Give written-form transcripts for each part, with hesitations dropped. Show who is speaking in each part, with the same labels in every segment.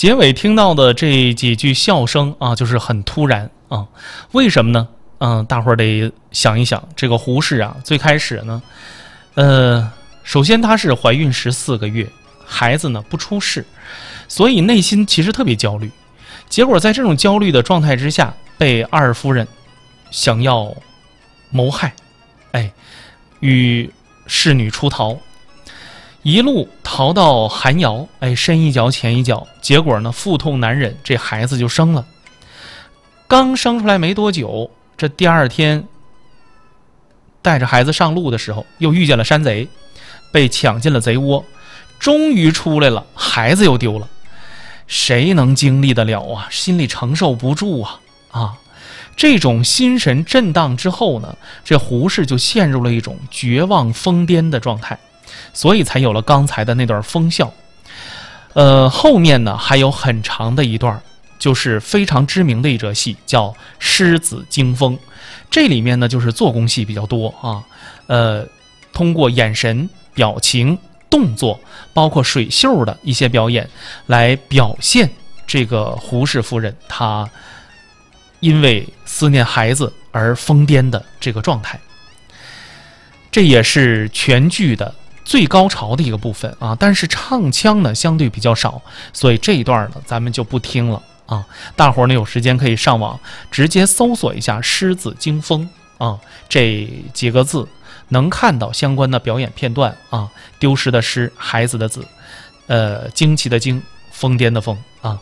Speaker 1: 结尾听到的这几句笑声啊，就是很突然啊。为什么呢？大伙儿得想一想，这个胡适啊，最开始呢，首先她是怀孕14个月，孩子呢不出世，所以内心其实特别焦虑。结果在这种焦虑的状态之下，被二夫人想要谋害，与侍女出逃，一路逃到寒窑，深一脚浅一脚，结果呢腹痛难忍，这孩子就生了。刚生出来没多久，这第二天带着孩子上路的时候，又遇见了山贼，被抢进了贼窝，终于出来了，孩子又丢了。谁能经历得了啊？心里承受不住啊！这种心神震荡之后呢，这胡适就陷入了一种绝望疯癫的状态，所以才有了刚才的那段疯笑。后面呢还有很长的一段，就是非常知名的一折戏，叫《狮子惊风》。这里面呢就是做工戏比较多啊，通过眼神、表情、动作，包括水袖的一些表演，来表现这个胡适夫人她因为思念孩子而疯癫的这个状态。这也是全剧的最高潮的一个部分啊，但是唱腔呢相对比较少，所以这一段呢咱们就不听了啊。大伙儿呢有时间可以上网直接搜索一下《狮子惊风》啊，这几个字能看到相关的表演片段啊。丢失的失，孩子的子，惊奇的惊，疯癫的疯啊。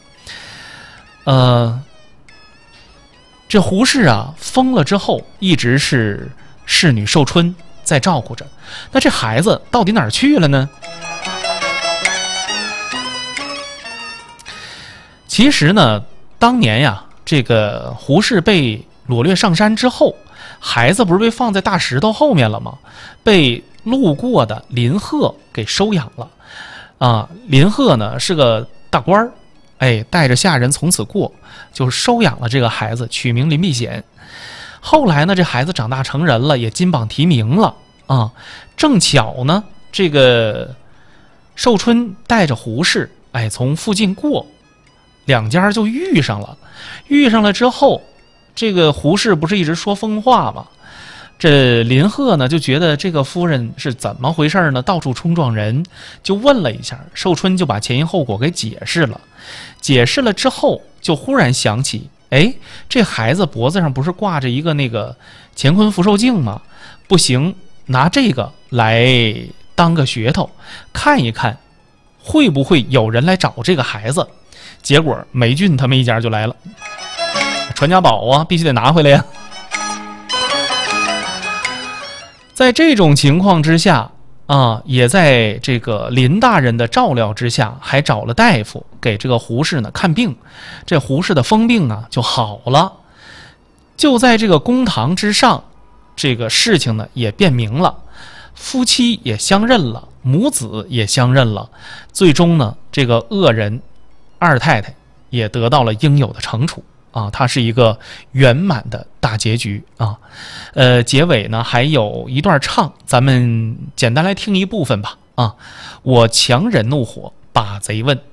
Speaker 1: 这胡适啊疯了之后，一直是侍女寿春在照顾着。那这孩子到底哪儿去了呢？其实呢，当年呀，这个胡适被掳掠上山之后，孩子不是被放在大石头后面了吗？被路过的林鹤给收养了啊。林鹤呢是个大官儿，带着下人从此过，就收养了这个孩子，取名林避险。后来呢，这孩子长大成人了，也金榜题名了啊。正巧呢，这个寿春带着胡适，从附近过，两家就遇上了。遇上了之后，这个胡适不是一直说疯话吗？这林鹤呢就觉得这个夫人是怎么回事呢？到处冲撞人，就问了一下，寿春就把前因后果给解释了。解释了之后，就忽然想起，这孩子脖子上不是挂着一个那个乾坤福寿镜吗？不行，拿这个来当个噱头，看一看会不会有人来找这个孩子。结果霉俊他们一家就来了，传家宝啊，必须得拿回来呀。在这种情况之下啊，也在这个林大人的照料之下，还找了大夫给这个胡适呢看病。这胡适的疯病啊就好了。就在这个公堂之上，这个事情呢也辨明了，夫妻也相认了，母子也相认了。最终呢，这个恶人二太太也得到了应有的惩处啊，它是一个圆满的大结局啊。结尾呢还有一段唱，咱们简单来听一部分吧啊。我强忍怒火把贼问，